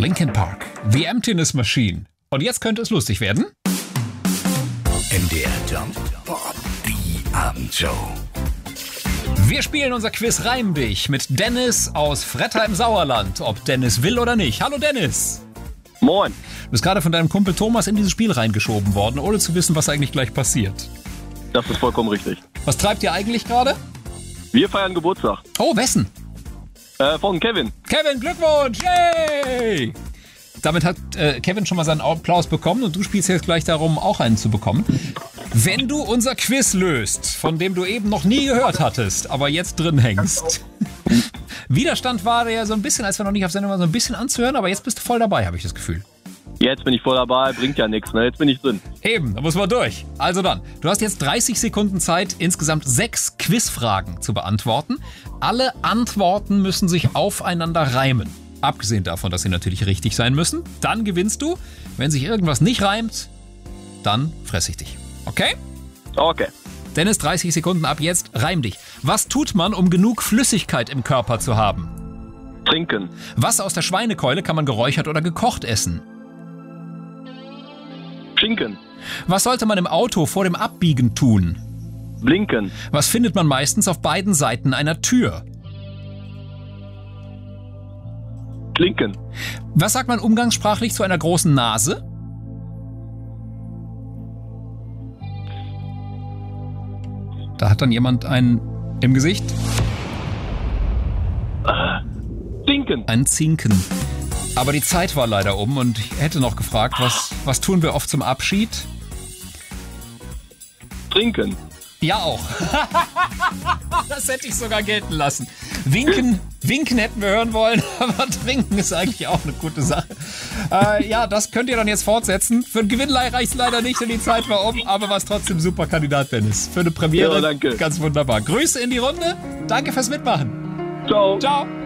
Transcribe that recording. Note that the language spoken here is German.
Linkin Park, The Emptiness Machine. Und jetzt könnte es lustig werden. MDR Jump die Abendshow. Wir spielen unser Quiz Reim dich mit Dennis aus Fretter im Sauerland. Ob Dennis will oder nicht. Hallo Dennis. Moin. Du bist gerade von deinem Kumpel Thomas in dieses Spiel reingeschoben worden, ohne zu wissen, was eigentlich gleich passiert. Das ist vollkommen richtig. Was treibt ihr eigentlich gerade? Wir feiern Geburtstag. Oh, wessen? Von Kevin. Kevin, Glückwunsch! Yay! Damit hat Kevin schon mal seinen Applaus bekommen und du spielst jetzt gleich darum, auch einen zu bekommen. Wenn du unser Quiz löst, von dem du eben noch nie gehört hattest, aber jetzt drin hängst. Widerstand war ja so ein bisschen, als wir noch nicht auf Sendung waren, so ein bisschen anzuhören, aber jetzt bist du voll dabei, habe ich das Gefühl. Jetzt bin ich voll dabei, bringt ja nichts, ne? Jetzt bin ich drin. Eben, da muss man durch. Also dann, du hast jetzt 30 Sekunden Zeit, insgesamt 6 Quizfragen zu beantworten. Alle Antworten müssen sich aufeinander reimen. Abgesehen davon, dass sie natürlich richtig sein müssen. Dann gewinnst du. Wenn sich irgendwas nicht reimt, dann fress ich dich. Okay? Okay. Dennis, 30 Sekunden ab jetzt, reim dich. Was tut man, um genug Flüssigkeit im Körper zu haben? Trinken. Was aus der Schweinekeule kann man geräuchert oder gekocht essen? Schinken. Was sollte man im Auto vor dem Abbiegen tun? Blinken. Was findet man meistens auf beiden Seiten einer Tür? Klinken. Was sagt man umgangssprachlich zu einer großen Nase? Da hat dann jemand einen im Gesicht. Zinken. Ein Zinken. Aber die Zeit war leider um und ich hätte noch gefragt, was tun wir oft zum Abschied? Trinken. Ja auch. Das hätte ich sogar gelten lassen. Winken hätten wir hören wollen, aber trinken ist eigentlich auch eine gute Sache. Ja, das könnt ihr dann jetzt fortsetzen. Für einen Gewinn reicht es leider nicht, denn die Zeit war um, aber war es trotzdem super Kandidat, Dennis. Für eine Premiere ja, danke. Ganz wunderbar. Grüße in die Runde. Danke fürs Mitmachen. Ciao. Ciao.